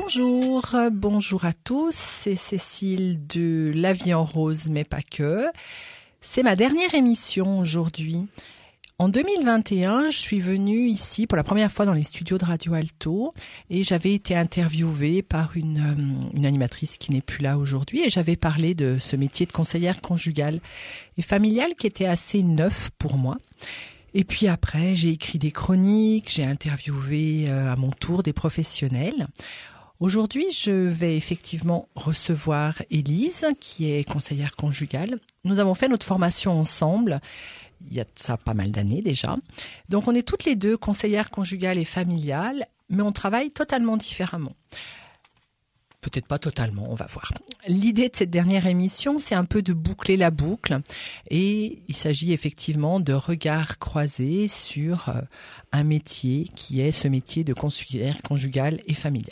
Bonjour à tous, c'est Cécile de La Vie en Rose, mais pas que. C'est ma dernière émission aujourd'hui. En 2021, je suis venue ici pour la première fois dans les studios de Radio Alto et j'avais été interviewée par une animatrice qui n'est plus là aujourd'hui et j'avais parlé de ce métier de conseillère conjugale et familiale qui était assez neuf pour moi. Et puis après, j'ai écrit des chroniques, j'ai interviewé à mon tour des professionnels. Aujourd'hui, je vais effectivement recevoir Élise, qui est conseillère conjugale. Nous avons fait notre formation ensemble, il y a de ça pas mal d'années déjà. Donc on est toutes les deux conseillères conjugales et familiales, mais on travaille totalement différemment. Peut-être pas totalement, on va voir. L'idée de cette dernière émission, c'est un peu de boucler la boucle et il s'agit effectivement de regards croisés sur un métier qui est ce métier de conseillère conjugale et familiale.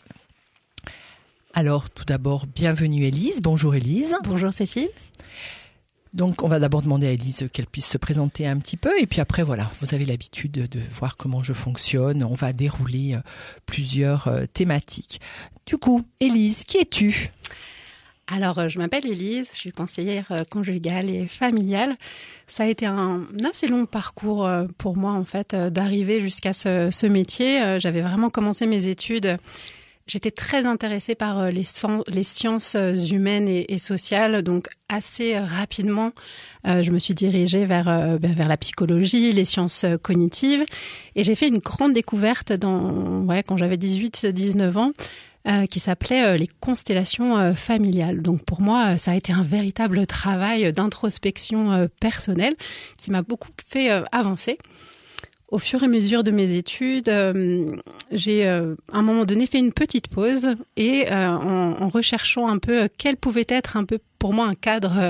Alors tout d'abord, bienvenue Élise. Bonjour Élise. Bonjour Cécile. Donc on va d'abord demander à Élise qu'elle puisse se présenter un petit peu et puis après voilà, vous avez l'habitude de voir comment je fonctionne, on va dérouler plusieurs thématiques. Du coup, Élise, qui es-tu ? Alors je m'appelle Élise, je suis conseillère conjugale et familiale. Ça a été un assez long parcours pour moi en fait d'arriver jusqu'à ce métier. J'avais vraiment commencé mes études. J'étais très intéressée par les sciences humaines et sociales, donc assez rapidement, je me suis dirigée vers la psychologie, les sciences cognitives, et j'ai fait une grande découverte quand j'avais 18-19 ans, qui s'appelait les constellations familiales. Donc pour moi, ça a été un véritable travail d'introspection personnelle qui m'a beaucoup fait avancer. Au fur et à mesure de mes études, j'ai à un moment donné fait une petite pause et en recherchant un peu quel pouvait être un peu pour moi un cadre,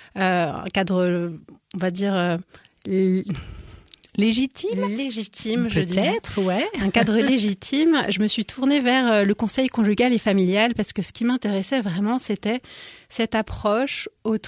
on va dire légitime, je dirais. Peut-être, ouais. Un cadre légitime. Je me suis tournée vers le conseil conjugal et familial parce que ce qui m'intéressait vraiment, c'était cette approche